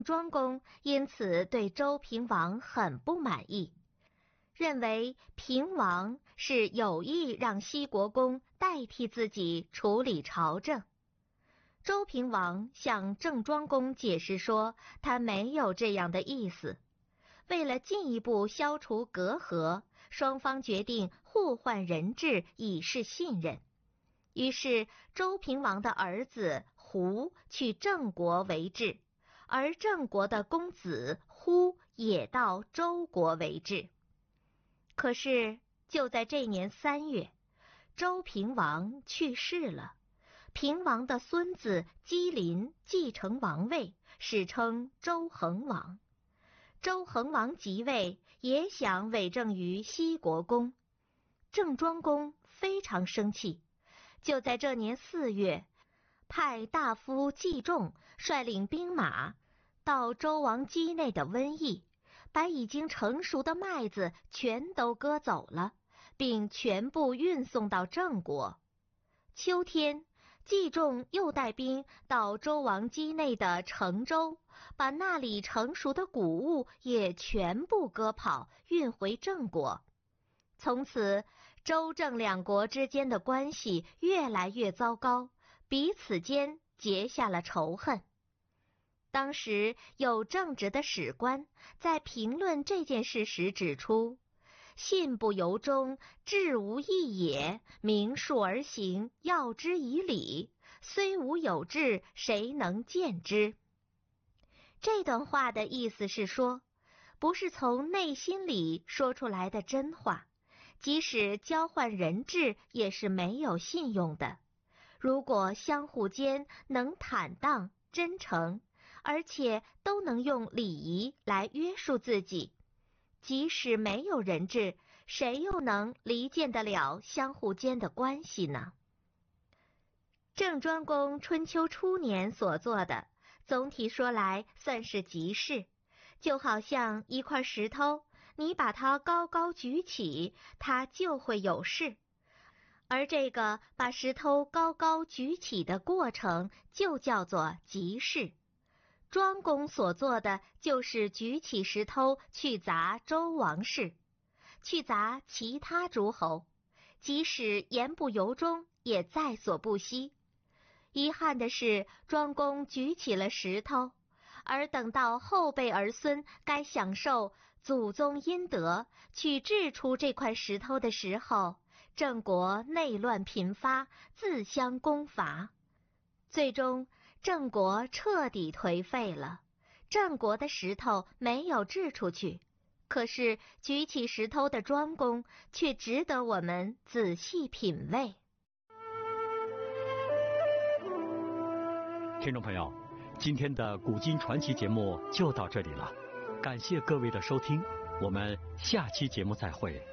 庄公因此对周平王很不满意，认为平王是有意让西国公代替自己处理朝政。周平王向郑庄公解释说，他没有这样的意思。为了进一步消除隔阂，双方决定互换人质以示信任。于是周平王的儿子胡去郑国为质，而郑国的公子忽也到周国为质。可是就在这年3月，周平王去世了，平王的孙子姬林继承王位，史称周恒王。周恒王即位，也想委政于西国公。郑庄公非常生气，就在这年4月，派大夫季仲率领兵马到周王畿内的瘟疫，把已经成熟的麦子全都割走了，并全部运送到郑国。秋天，季仲又带兵到周王畿内的成州，把那里成熟的谷物也全部割跑，运回郑国。从此，周郑两国之间的关系越来越糟糕，彼此间结下了仇恨。当时有正直的史官在评论这件事时指出，信不由衷，志无义也，明述而行，要之以理，虽无有志，谁能见之？这段话的意思是说，不是从内心里说出来的真话，即使交换人质也是没有信用的。如果相互间能坦荡真诚，而且都能用礼仪来约束自己，即使没有人质，谁又能离间得了相互间的关系呢？郑庄公春秋初年所做的，总体说来算是吉事，就好像一块石头，你把它高高举起，它就会有势。而这个把石头高高举起的过程，就叫做吉事。庄公所做的就是举起石头去砸周王室，去砸其他诸侯，即使言不由衷，也在所不惜。遗憾的是，庄公举起了石头，而等到后辈儿孙该享受祖宗阴德，去掷出这块石头的时候，郑国内乱频发，自相攻伐，最终郑国彻底颓废了。郑国的石头没有掷出去，可是举起石头的庄公却值得我们仔细品味。 听众朋友，今天的古今传奇节目就到这里了，感谢各位的收听，我们下期节目再会。